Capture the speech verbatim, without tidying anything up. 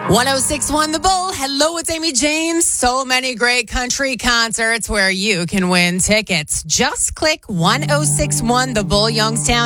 one oh six point one The Bull. Hello, it's Amy James. So many great country concerts where you can win tickets. Just click one oh six point one The Bull Youngstown